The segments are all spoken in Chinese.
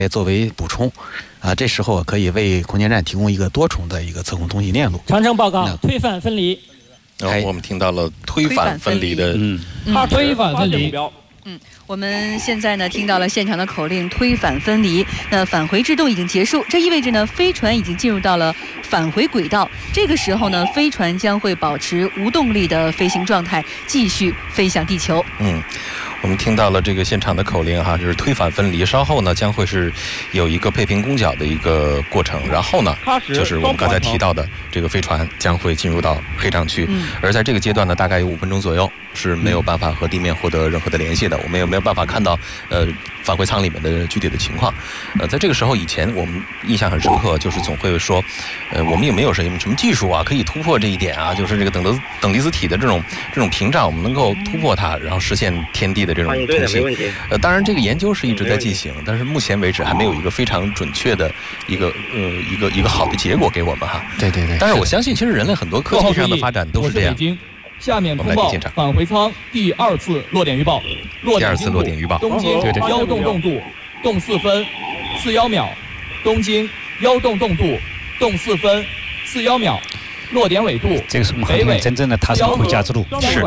作为补充，这时候可以为空间站提供一个多重的一个测控通信链路。 长城报告推反分离。 然后我们听到了推反分离的， 推反分离。 我们现在呢听到了现场的口令推反分离，那返回制动已经结束，这意味着呢飞船已经进入到了返回轨道。这个时候呢，飞船将会保持无动力的飞行状态，继续飞向地球。 我们听到了这个现场的口令哈，就是推反分离。稍后呢将会是有一个配平攻角的一个过程，然后呢就是我们刚才提到的这个飞船将会进入到黑障区，而在这个阶段呢，大概有5分钟左右是没有办法和地面获得任何的联系的，我们也没有办法看到返回舱里面的具体的情况。在这个时候以前，我们印象很深刻，就是总会说，我们也没有什么技术啊可以突破这一点啊，就是这个等离子体的这种屏障，我们能够突破它，然后实现天地的这种通信。当然这个研究是一直在进行，但是目前为止还没有一个非常准确的一个好的结果给我们哈。 对。 但是我相信，其实人类很多科技上的发展都是这样。 下面通报返回舱第2次落点预报。 第2次落点预报。 东经幺洞动度，动4分41秒。东经幺洞动度，动4分41秒。落点纬度， 这个是我们航天真正的踏上回家之路。 是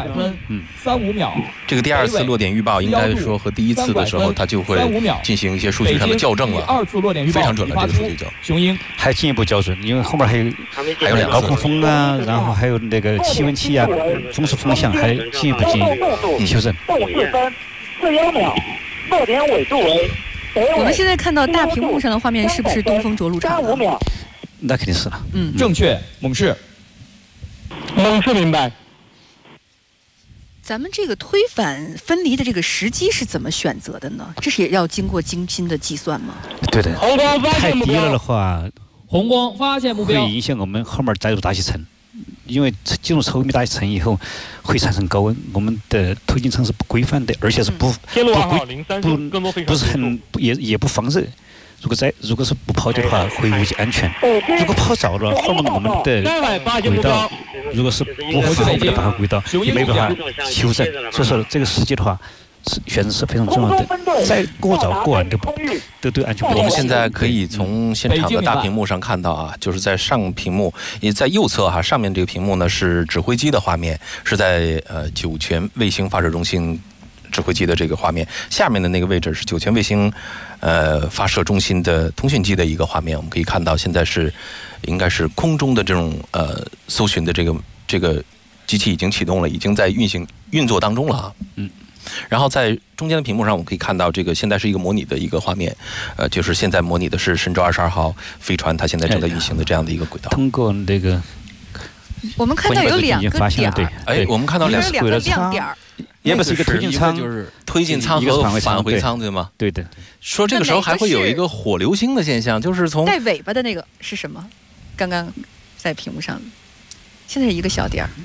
，35秒。 这个第2次落点预报应该说和第1次的时候，它就会进行一些数据上的校正了，非常准了，这个数据就。 雄鹰还进一步校准，因为后面还有 2次高空风啊，然后还有那个气温器啊，风速风向还进一步修正。 动4分41秒，落点纬度为。 我们现在看到大屏幕上的画面，是不是东风着陆场 ？35秒。 那肯定是了。 正确，猛士。 猛士明白。 咱们这个推反分离的这个时机是怎么选择的呢？这是也要经过精心的计算吗？ 对的。太低了的话， 红光发现目标， 会影响我们后面载入大气层。因为进入超微米大气层以后，会产生高温，我们的推进舱是不规范的，而且是不是很也不防热。如果是不抛掉的话，会危及安全。如果抛早了，后面我们的轨道如果是不符合我们的返回轨道，也没办法修正。所以说，这个时机的话，选择是非常重要的。再过早过晚都对安全不利。 我们现在可以从现场的大屏幕上看到啊，就是在上屏幕，也在右侧哈，上面这个屏幕呢是指挥机的画面，是在酒泉卫星发射中心指挥机的这个画面，下面的那个位置是酒泉卫星发射中心的通讯机的一个画面。我们可以看到，现在应该是空中的这种搜寻的这个机器已经启动了，已经在运作当中了啊。然后在中间的屏幕上，我们可以看到这个现在是一个模拟的一个画面，就是现在模拟的是神舟22号飞船，它现在正在运行的这样的一个轨道。 通过那个， 我们看到有2个点儿， 我们看到 2个亮点儿。 也不是一个推进舱， 就是推进舱和返回舱，对吗？ 对的。 说这个时候还会有一个火流星的现象，就是从带尾巴的那个是什么？刚刚在屏幕上，现在是一个小点儿。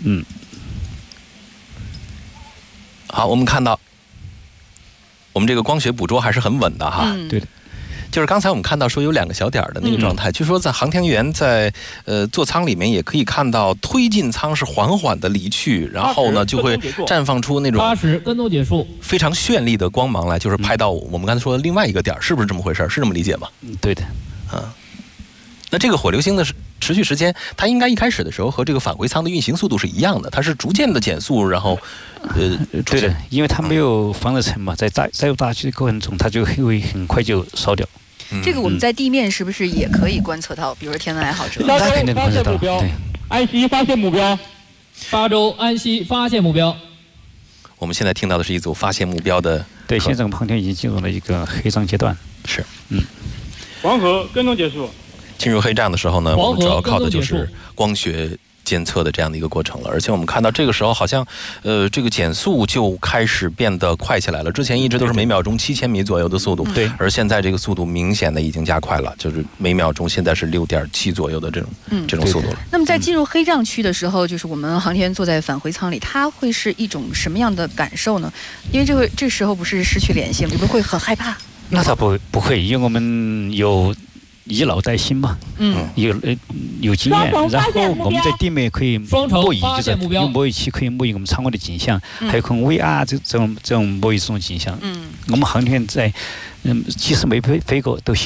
好，我们看到，我们这个光学捕捉还是很稳的哈。 对的。 就是刚才我们看到说有2个小点的那个状态，据说在航天员在座舱里面也可以看到推进舱是缓缓的离去，然后呢就会绽放出那种 80跟踪结束非常绚丽的光芒来，就是拍到我们刚才说的另外一个点，是不是这么回事？是这么理解吗？ 对的。 那这个火流星的持续时间，它应该一开始的时候和这个返回舱的运行速度是一样的，它是逐渐的减速，然后对的，因为它没有防热层嘛，在载入大气的过程中，它就会很快就烧掉。 这个我们在地面是不是也可以观测到？比如说天文爱好者， 那肯定观测到。对， 安西发现目标，巴州安西发现目标。 我们现在听到的是一组发现目标的。 对，现在我们航天已经进入了一个黑障阶段。 是， 黄河跟踪结束。 进入黑障的时候呢，我们主要靠的就是光学监测的这样的一个过程了。而且我们看到这个时候好像这个减速就开始变得快起来了，之前一直都是每秒钟7000米左右的速度， 对， 而现在这个速度明显的已经加快了，就是每秒钟现在是6.7左右的这种速度了。 那么在进入黑障区的时候，就是我们航天员坐在返回舱里，它会是一种什么样的感受呢？因为这时候不是失去联系了，你不会很害怕？ 那倒不会，因为我们有以老带新嘛，有经验，然后我们在地面可以模拟，就是用模拟器可以模拟我们舱外的景象，还有可能 VR 这种模拟这种景象。我们航天员在即使没飞过都